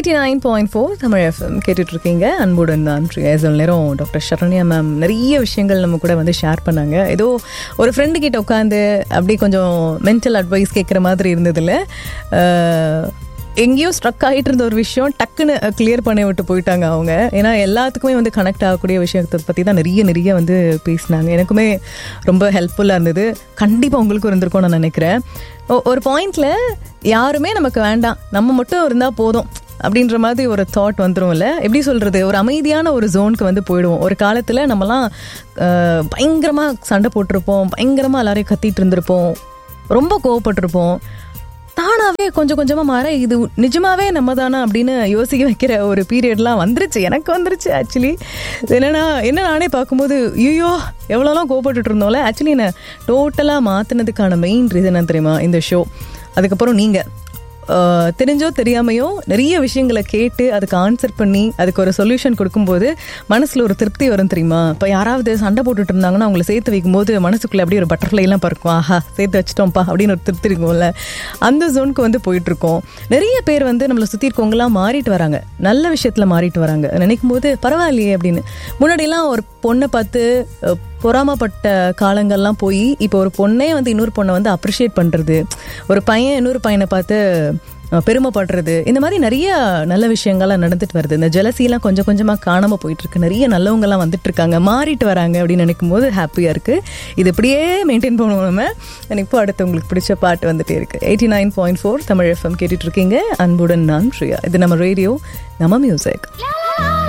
89.4 Tamil FM கேட்டுட்டு இருக்கீங்க. அன்புடன் தான் சில நேரம் டாக்டர் சரண்யா மேம் நிறைய விஷயங்கள் நம்ம கூட வந்து ஷேர் பண்ணாங்க. ஏதோ ஒரு ஃப்ரெண்டு கிட்ட உட்காந்து அப்படி கொஞ்சம் மென்டல் அட்வைஸ் கேட்குற மாதிரி இருந்ததில்ல. எங்கேயோ ஸ்ட்ரக் ஆகிட்டு இருந்த ஒரு விஷயம் டக்குன்னு கிளியர் பண்ணி விட்டு போயிட்டாங்க அவங்க. ஏன்னா எல்லாத்துக்குமே வந்து கனெக்ட் ஆகக்கூடிய விஷயத்தை பற்றி தான் நிறைய வந்து பேசினாங்க. எனக்குமே ரொம்ப ஹெல்ப்ஃபுல்லாக இருந்தது. கண்டிப்பாக உங்களுக்கும் இருந்திருக்கும் நான் நினைக்கிறேன். ஒரு பாயிண்டில் யாருமே நமக்கு வேண்டாம், நம்ம மட்டும் இருந்தால் போதும் அப்படின்ற மாதிரி ஒரு தாட் வந்துடும்ல. எப்படி சொல்கிறது, ஒரு அமைதியான ஒரு ஜோனுக்கு வந்து போயிடுவோம். ஒரு காலத்தில் நம்மலாம் பயங்கரமாக சண்டை போட்டிருப்போம், பயங்கரமாக எல்லாரையும் கத்திட்டு இருந்திருப்போம், ரொம்ப கோவப்பட்டிருப்போம். தானாகவே கொஞ்சம் கொஞ்சமாக மாற இது நிஜமாவே நம்ம தானா அப்படின்னு யோசிக்க வைக்கிற ஒரு பீரியட்லாம் வந்துருச்சு, எனக்கு வந்துருச்சு. ஆக்சுவலி என்ன நானே பார்க்கும்போது ஐயோ எவ்வளோலாம் கோவப்பட்டுட்டு இருந்தோம்ல. ஆக்சுவலி என்னை டோட்டலாக மாற்றினதுக்கான மெயின் ரீசன் என்ன தெரியுமா, இந்த ஷோ. அதுக்கப்புறம் நீங்கள் தெரிஞ்சோ தெரியாமையோ நிறைய விஷயங்களை கேட்டு அதுக்கு ஆன்சர் பண்ணி அதுக்கு ஒரு சொல்யூஷன் கொடுக்கும்போது மனசில் ஒரு திருப்தி வரும் தெரியுமா. இப்போ யாராவது சண்டை போட்டுட்டு இருந்தாங்கன்னா அவங்களை சேர்த்து வைக்கும்போது மனசுக்குள்ளே அப்படியே ஒரு பட்டர்ஃப்ளைலாம் பறக்கும். ஆஹா சேர்த்து வச்சிட்டோம்ப்பா அப்படின்னு ஒரு திருப்தி இருக்கும்ல. அந்த ஜோனுக்கு வந்து போயிட்டுருக்கோம். நிறைய பேர் வந்து நம்மளை சுற்றி இருக்கவங்களாம் மாறிட்டு வராங்க, நல்ல விஷயத்தில் மாறிட்டு வராங்க. நினைக்கும் போது பரவாயில்லையே அப்படின்னு. முன்னாடியெல்லாம் ஒரு பொண்ணை பார்த்து பொறாமப்பட்ட காலங்கள்லாம் போய் இப்போ ஒரு பொண்ணே வந்து இன்னொரு பொண்ணை வந்து அப்ரிஷியேட் பண்ணுறது, ஒரு பையன் இன்னொரு பையனை பார்த்து பெருமைப்படுறது, இந்த மாதிரி நிறைய நல்ல விஷயங்கள்லாம் நடந்துட்டு வருது. இந்த ஜெலசிலாம் கொஞ்சம் கொஞ்சமாக காணாமல் போயிட்டுருக்கு. நிறைய நல்லவங்கள்லாம் வந்துட்டு இருக்காங்க, மாறிட்டு வராங்க அப்படின்னு நினைக்கும் போது ஹாப்பியாக இருக்குது. இது இப்படியே மெயின்டைன் பண்ணுவோம் நம்ம. இப்போ அடுத்து உங்களுக்கு பிடிச்ச பாட்டு வந்துட்டே இருக்குது. 89.4 தமிழ் எஃப்எம் கேட்டுட்ருக்கீங்க. அன்புடன் நான் ஸ்ரீயா. இது நம்ம ரேடியோ, நம்ம மியூசிக்.